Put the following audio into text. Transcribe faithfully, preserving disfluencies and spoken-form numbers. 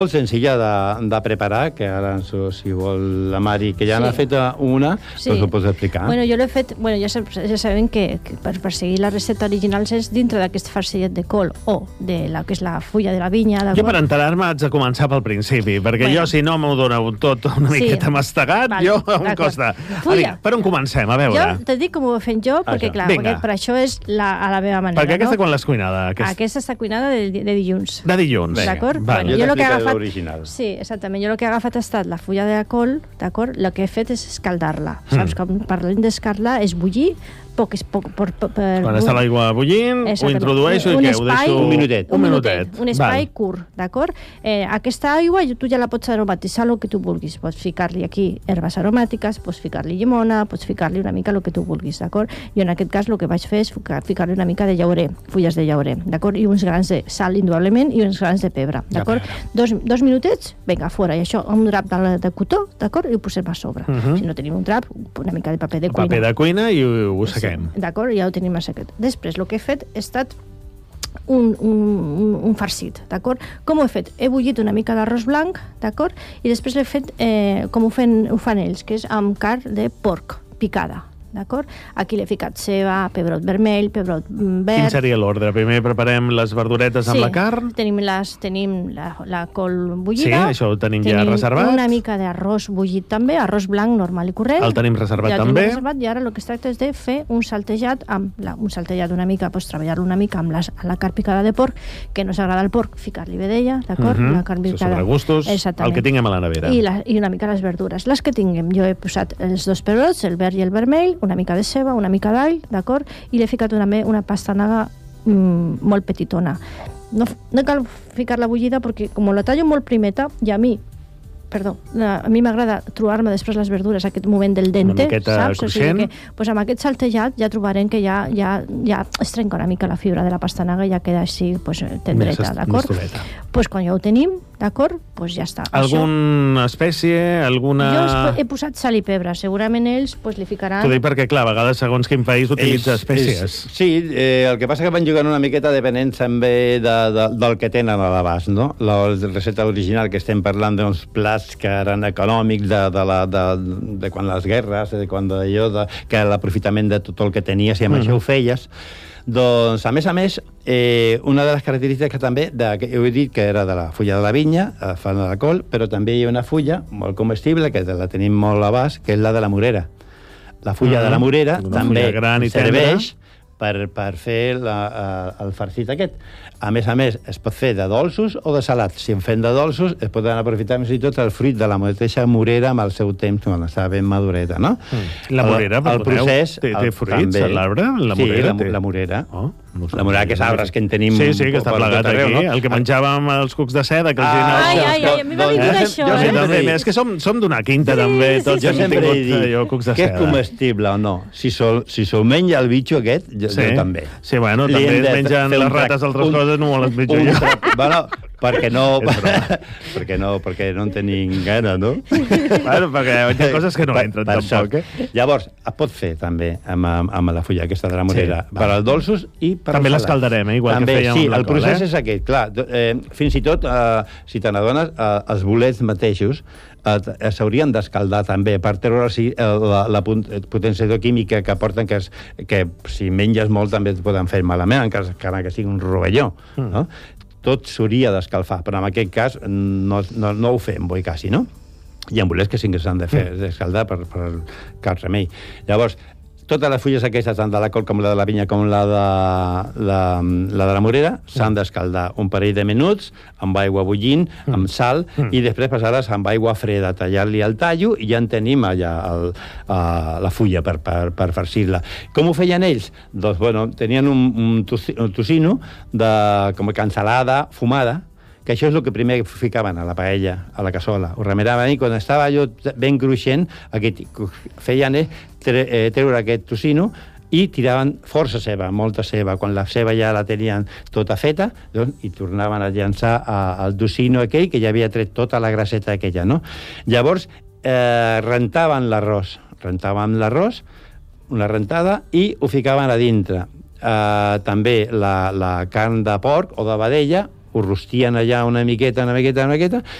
molt senzilla de, de preparar, que ara, si vol la Mari, que ja sí. n'ha fet una, sí. doncs ho pots explicar. Bueno, jo l'he fet, bueno, ja, ja sabem que, que per, per seguir la recepta original és dintre d'aquest farcillet de col o de la que és la fulla de la vinya. Jo per enterar-me haig de començar pel principi, perquè bueno. jo, si no m'ho doneu tot una sí. miqueta mastegat, vale. jo em costa. Fulla. Per on comencem? A veure. Jo te dic com ho he fet jo, perquè clar, perquè per això és la, a la meva manera. Perquè aquesta no? quan l'has cuinada? Aquesta... aquesta està cuinada de, de dilluns. De dilluns. D'acord? Bueno, jo t'explico agafat... l'original. Sí, exactament. Jo el que he agafat ha estat la fulla de col, d'acord? El que he fet és escaldar-la. Mm. Saps? Com parlem d'escaldar és bullir poc, poc, per, per, quan està l'aigua bullint, ho introdueixo i què? Ho deixo un minutet. Un minutet. Un espai Val. curt, d'acord? Eh, aquesta aigua tu ja la pots aromatitzar el que tu vulguis. Pots ficar-li aquí herbes aromàtiques, pots ficar-li llimona, pots ficar-li una mica el que tu vulguis, d'acord? Jo en aquest cas el que vaig fer és ficar-li una mica de llaurer, fulles de llaurer, d'acord? I uns grans de sal, indudablement, i uns grans de pebre, d'acord? Dos, dos minutets, vinga, fora. I això, un drap de, de cotó, d'acord? I ho posem a sobre. Uh -huh. Si no tenim un drap, una mica de paper de cuina. Paper de cuina i ho, ho sequem. Sí, d'acord? Ja ho tenim a secret. Després, el que he fet ha estat un, un, un farcit, d'acord? Com ho he fet? He bullit una mica d'arròs blanc, d'acord? I després l'he fet eh, com ho fan, ho fan ells, que és amb carn de porc picada, d'acord? Aquí l'he ficat ceba, pebrot vermell, pebrot verd... Quin seria l'ordre? Primer preparem les verduretes amb sí, la carn? tenim, les, tenim la, la col bullida. Sí, això ho tenim, tenim ja reservat. Tenim una mica d'arròs bullit també, arròs blanc normal i corrent. El tenim reservat ja també. Reservat, I ara el que es tracta és de fer un saltejat, amb la, un saltejat una mica, pues, treballar-lo una mica amb la, la carn picada de porc, que no s'agrada el porc, ficar-li vedella, d'acord? Uh -huh. La carn picada. Sobre gustos, el que tinguem a la nevera. I, la, I una mica les verdures. Les que tinguem, jo he posat els dos pebrots, el verd i el vermell, una mica de ceba, una mica d'all, d'acord? I l'he ficat una, una pastanaga mm, molt petitona. No, no cal ficar-la bullida perquè com la tallo molt primeta, i a mi perdó, a mi m'agrada trobar-me després les verdures, aquest moment del dente, una miqueta saps? cruixent. O sigui que, pues amb aquest saltejat ja trobarem que ja, ja, ja es trenca una mica la fibra de la pastanaga i ja queda així pues, tendreta, d'acord? Pues quan ja ho tenim, d'acord? Pues ja està. Alguna Això... espècie, alguna... Jo he posat sal i pebre, segurament ells pues, li ficaran... T'ho dic perquè, clar, a vegades segons quin país utilitza és, espècies. És, sí, eh, el que passa que van jugant una miqueta depenent també de, de, del que tenen a l'abast, no? La, la recepta original que estem parlant d'uns plats que eren econòmics de, de, la, de, de quan les guerres, de quan d'allò, de, que l'aprofitament de tot el que tenies i amb mm. això ho feies. Doncs, a més a més, eh, una de les característiques que també, de, que heu dit que era de la fulla de la vinya, eh, fan de la col, però també hi ha una fulla molt comestible, que la tenim molt a l'abast, que és la de la morera. La fulla mm. de la morera una també gran i serveix per, per fer la, el farcit aquest. A més a més, es pot fer de dolços o de salats. Si en fem de dolços, es pot aprofitar més i tot el fruit de la mateixa morera amb el seu temps, quan estava ben madureta, no? Mm. La morera, el, el procés... Té, té fruits, l'arbre? La sí, morera, la, té. la morera. Oh, no la morera, que és arbres que en tenim... Sí, sí, que està plegat aquí. No? El que menjàvem els cucs de seda, que els ah, ai, ai, ai, a mi m'ha vingut eh? això, jo eh? També, és que som, som d'una quinta, sí, també. Sí, Tots sí, jo hem sempre he dit jo, cucs de que seda. és comestible o no. Si se'l si se menja el bitxo aquest, jo, sí. jo també. Sí, bueno, Li també es mengen les rates altres un, coses, no les menjo jo. Bueno, perquè no, perquè no, perquè no en tenim gana, no? Bueno, perquè hi ha coses que no per, entren per tampoc. Eh? Llavors, es pot fer també amb, amb la fulla aquesta de la morera, sí, per als dolços i per també als salats. L'escaldarem, eh? Igual també, que fèiem sí, amb la el col, procés eh? és aquest, clar. Eh, fins i tot, eh, si te n'adones, eh, els bolets mateixos eh, s'haurien d'escaldar també per treure eh, la, la potenciació química que aporten, que, és, que si menges molt també et poden fer malament, encara, encara que sigui un rovelló, mm. no? Tot s'hauria d'escalfar, però en aquest cas no, no, no ho fem, boi quasi, no? Hi ha bolets que sí que s'han de fer, mm. d'escaldar per, per cap remei. Llavors, totes les fulles aquestes, tant de la col com la de la vinya com la de la, la, de la morera, mm. s'han d'escaldar un parell de minuts amb aigua bullint, mm. amb sal, mm. i després passar-les amb aigua freda, tallar-li el tallo, i ja en tenim allà el, uh, la fulla per, per, per farcir-la. Com ho feien ells? Doncs, bueno, tenien un, un, un tocino de, com a cansalada fumada, que això és el que primer ficaven a la paella, a la cassola. Ho remeraven i quan estava allò ben cruixent, aquest, feien eh, treure aquest tocino i tiraven força ceba, molta ceba. Quan la ceba ja la tenien tota feta, doncs, i tornaven a llançar al tocino aquell que ja havia tret tota la grasseta aquella, no? Llavors, eh, rentaven l'arròs. Rentaven l'arròs, una rentada, i ho ficaven a dintre. Eh, també la, la carn de porc o de vedella, ho rostien allà una miqueta, una miqueta, una miqueta,